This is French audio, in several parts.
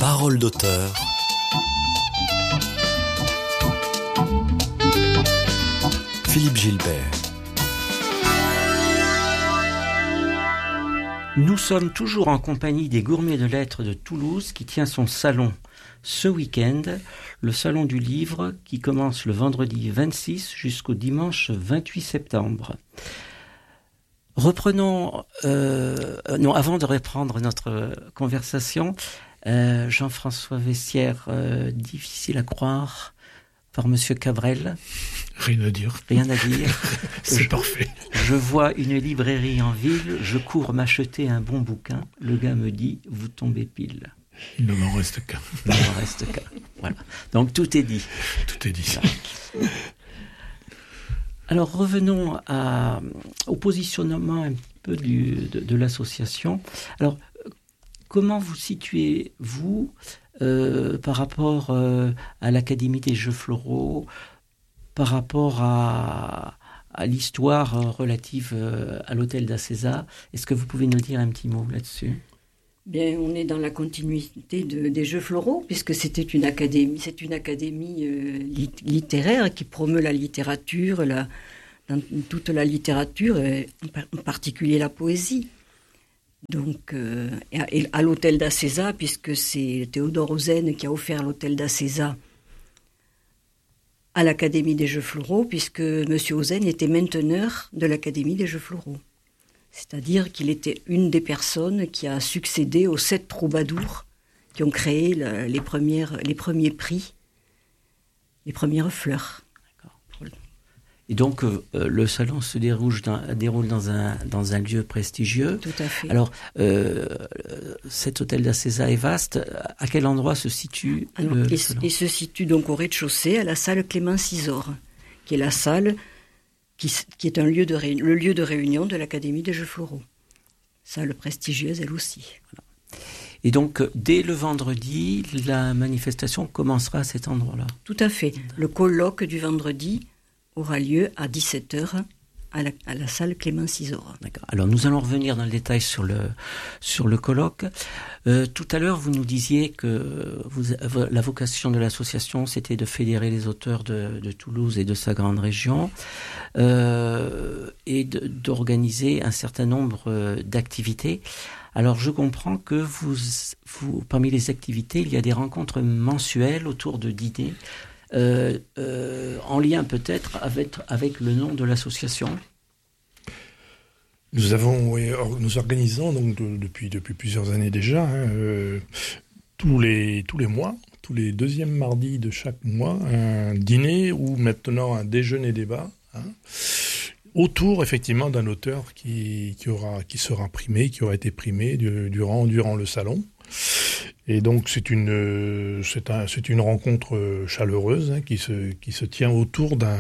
Parole d'auteur. Philippe Gilbert. Nous sommes toujours en compagnie des Gourmets de Lettres de Toulouse qui tient son salon ce week-end, le salon du livre qui commence le vendredi 26 jusqu'au dimanche 28 septembre. Reprenons, avant de reprendre notre conversation, Jean-François Vessière, difficile à croire par Monsieur Cabrel. Rien à dire. C'est parfait. Je vois une librairie en ville, je cours m'acheter un bon bouquin. Le gars me dit, vous tombez pile. Il ne m'en reste qu'un. Voilà. Donc tout est dit. Tout est dit. Voilà. Alors revenons au positionnement un peu de l'association. Alors comment vous situez-vous par rapport à l'Académie des Jeux Floraux, par rapport à l'histoire relative à l'hôtel d'Acésa? Est-ce que vous pouvez nous dire un petit mot là-dessus? Bien, on est dans la continuité des Jeux Floraux, puisque c'est une académie littéraire qui promeut la littérature, toute la littérature, et en particulier la poésie. Donc, à l'hôtel d'Acésa, puisque c'est Théodore Ozenne qui a offert l'hôtel d'Acésa à l'Académie des Jeux Floraux, puisque M. Ozenne était mainteneur de l'Académie des Jeux Floraux. C'est-à-dire qu'il était une des personnes qui a succédé aux 7 troubadours qui ont créé les premiers prix, les premières fleurs. D'accord. Et donc, le salon se déroule dans un lieu prestigieux. Tout à fait. Alors, cet hôtel d'Acésa est vaste. À quel endroit se situe le salon ? Il se situe donc au rez-de-chaussée, à la salle Clément Cisor, qui est la salle qui est le lieu de réunion de l'Académie des Jeux Floraux. Salle prestigieuse, elle aussi. Voilà. Et donc, dès le vendredi, la manifestation commencera à cet endroit-là. Tout à fait. Le colloque du vendredi aura lieu à 17h à la salle Clément Cisor. D'accord. Alors, nous allons revenir dans le détail sur le colloque. Tout à l'heure, vous nous disiez que la vocation de l'association, c'était de fédérer les auteurs de Toulouse et de sa grande région et d'organiser un certain nombre d'activités. Alors, je comprends que vous, parmi les activités, il y a des rencontres mensuelles autour d'idées, en lien peut-être avec le nom de l'association. Nous organisons donc depuis plusieurs années déjà, tous les mois, tous les deuxièmes mardis de chaque mois, un dîner ou maintenant un déjeuner-débat, autour effectivement d'un auteur qui sera primé, qui aura été primé durant le salon. Et donc c'est une rencontre chaleureuse qui se tient autour d'un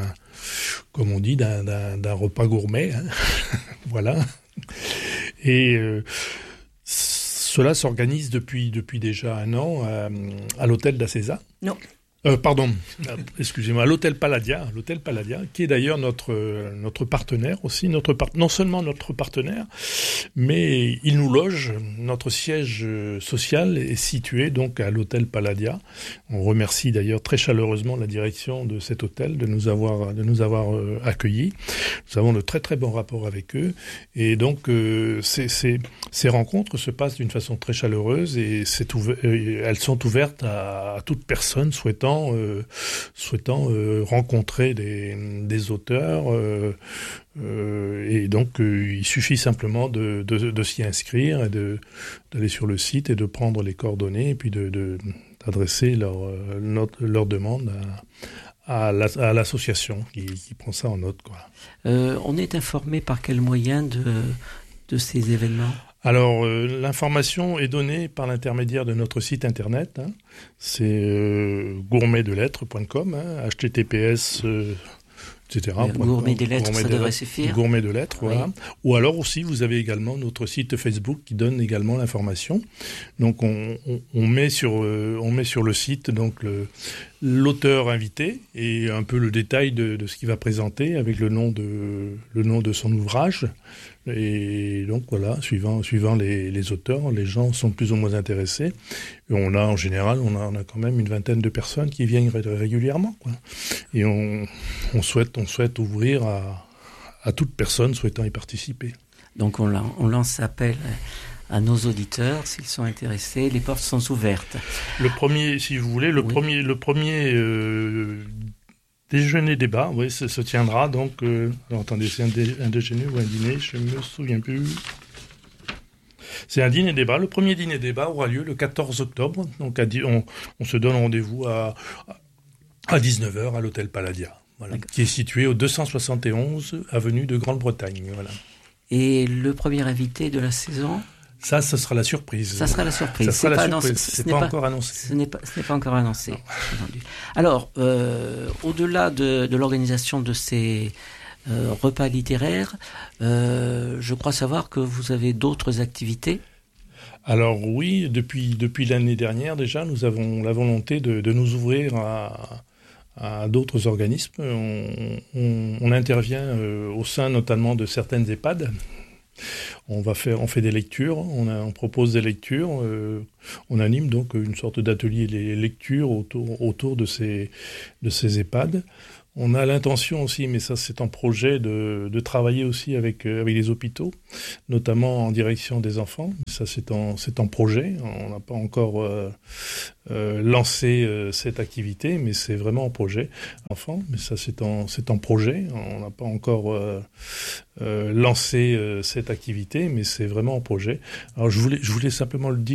repas gourmet, voilà. Et cela s'organise depuis déjà un an à l'hôtel d'Acésa. Non. Excusez-moi, à l'hôtel Palladia, qui est d'ailleurs notre partenaire aussi, non seulement notre partenaire, mais il nous loge. Notre siège social est situé donc à l'hôtel Palladia. On remercie d'ailleurs très chaleureusement la direction de cet hôtel de nous avoir accueillis. Nous avons de très très bons rapports avec eux, et donc ces rencontres se passent d'une façon très chaleureuse et elles sont ouvertes à toute personne souhaitant rencontrer des auteurs, et donc il suffit simplement de s'y inscrire et d'aller sur le site et de prendre les coordonnées et puis d'adresser leur demande à l'association qui prend ça en note, quoi. On est informé par quel moyen de ces événements ? Alors, l'information est donnée par l'intermédiaire de notre site internet. C'est gourmetdelettres.com, https, etc. Gourmet des lettres, ça devrait suffire. Gourmet de lettres, voilà. Oui. Ou alors aussi, vous avez également notre site Facebook qui donne également l'information. Donc, on met sur le site donc l'auteur invité et un peu le détail de ce qu'il va présenter avec le nom de son ouvrage. Et donc voilà, suivant les auteurs, les gens sont plus ou moins intéressés. Et en général, on a quand même une vingtaine de personnes qui viennent régulièrement, quoi. Et on souhaite ouvrir à toute personne souhaitant y participer. Donc on lance appel à nos auditeurs, s'ils sont intéressés, les portes sont ouvertes. Le premier, si vous voulez, le premier déjeuner débat, oui, se tiendra donc. Attendez, c'est un déjeuner ou un dîner, je me souviens plus. C'est un dîner débat. Le premier dîner débat aura lieu le 14 octobre. Donc on se donne rendez-vous à 19h à l'hôtel Palladia, voilà, qui est situé au 271 avenue de Grande-Bretagne. Voilà. Et le premier invité de la saison ? Ça, ce sera la surprise. Ça sera la surprise. C'est pas encore annoncé. Ce n'est pas encore annoncé. Alors, au-delà de l'organisation de ces repas littéraires, je crois savoir que vous avez d'autres activités. Alors oui, depuis l'année dernière déjà, nous avons la volonté de nous ouvrir à d'autres organismes. On intervient au sein notamment de certaines EHPAD. On fait des lectures, on propose des lectures, on anime donc une sorte d'atelier lecture autour de ces EHPAD. On a l'intention aussi, mais ça c'est en projet, de travailler aussi avec les hôpitaux, notamment en direction des enfants. Ça c'est en projet, on n'a pas encore lancé cette activité, mais c'est vraiment en projet. Enfants, mais ça c'est en projet, on n'a pas encore lancé cette activité, mais c'est vraiment en projet. Alors je voulais simplement le dire.